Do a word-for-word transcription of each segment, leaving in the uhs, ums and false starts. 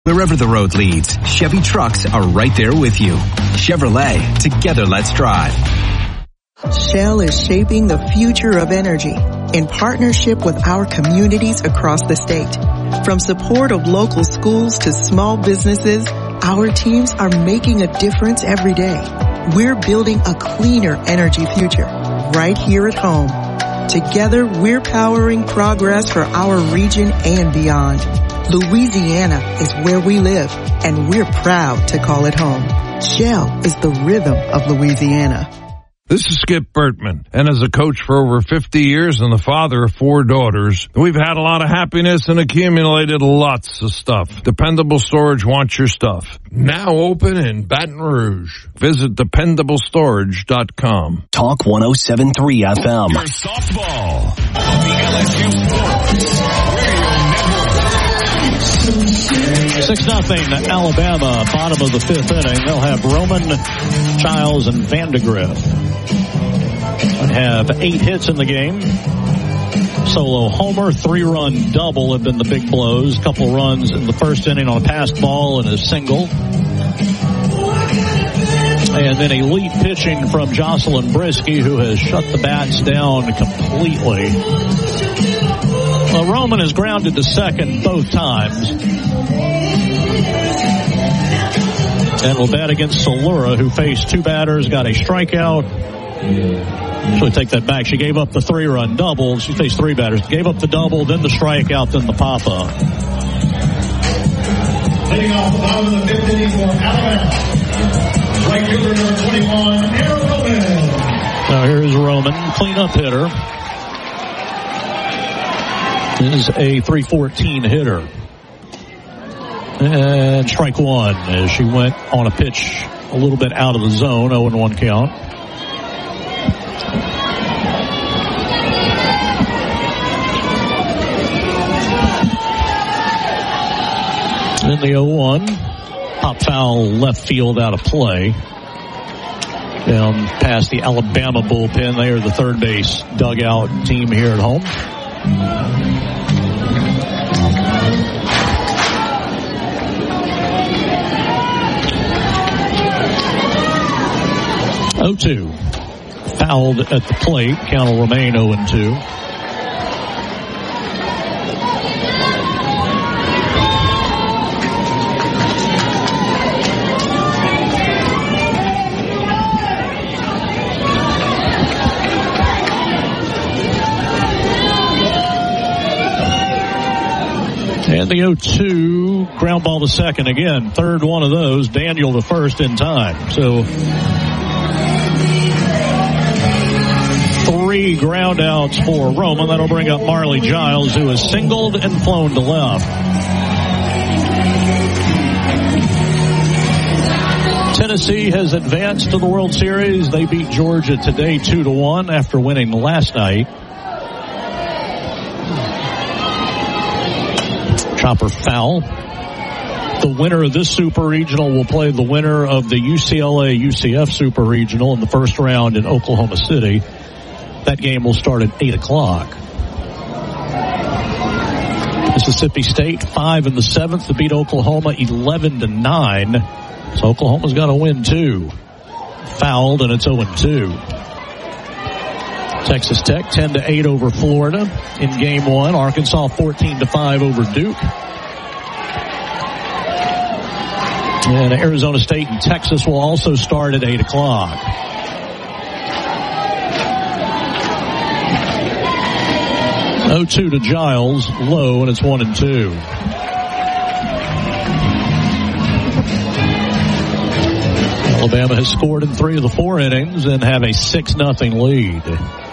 Wherever the road leads, Chevy trucks are right there with you. Chevrolet, together let's drive. Shell is shaping the future of energy in partnership with our communities across the state. From support of local schools to small businesses, our teams are making a difference every day. We're building a cleaner energy future right here at home. Together, we're powering progress for our region and beyond. Louisiana is where we live, and we're proud to call it home. Shell is the rhythm of Louisiana. This is Skip Bertman, and as a coach for over fifty years and the father of four daughters, we've had a lot of happiness and accumulated lots of stuff. Dependable Storage wants your stuff. Now open in Baton Rouge. Visit dependable storage dot com. Talk one oh seven point three F M. Your softball on the L S U Sports Radio Network. six nothing Alabama, bottom of the fifth inning. They'll have Roman, Childs, and Vandegrift. Have eight hits in the game. Solo homer, three-run double have been the big blows. Couple runs in the first inning on a passed ball and a single. And then elite pitching from Jocelyn Brisky, who has shut the bats down completely. Well, Roman is grounded to second both times. And will bat against Solura, who faced two batters, got a strikeout. She'll take that back. She gave up the three-run double. She faced three batters. Gave up the double, then the strikeout, then the pop-up. Leading off the bottom of the fifth inning for Alabama. Right fielder number twenty-one, Aaron Roman. Now here's Roman, cleanup hitter. Is a three fourteen hitter. And strike one as she went on a pitch a little bit out of the zone, oh and one count. In the oh one, pop foul left field out of play. Down past the Alabama bullpen. They are the third base dugout team here at home. oh two. Fouled at the plate. Count will remain oh and two. And the oh two, ground ball to second again. Third one of those. Daniel to first in time. So three ground outs for Roman. That'll bring up Marley Giles, who has singled and flown to left. Tennessee has advanced to the World Series. They beat Georgia today two to one after winning last night. Chopper foul. The winner of this Super Regional will play the winner of the U C L A U C F Super Regional in the first round in Oklahoma City. That game will start at eight o'clock. Mississippi State, five in the seventh to beat Oklahoma eleven to nine. So Oklahoma's got to win two. Fouled, and it's oh and two. Texas Tech ten to eight over Florida in game one. Arkansas fourteen to five over Duke. And Arizona State and Texas will also start at eight o'clock. oh two to Giles, low, and it's one and two. Alabama has scored in three of the four innings and have a six nothing lead.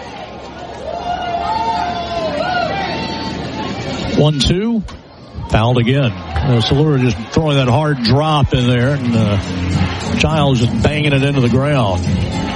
one two, fouled again. Uh, Solura just throwing that hard drop in there, and uh, Giles just banging it into the ground.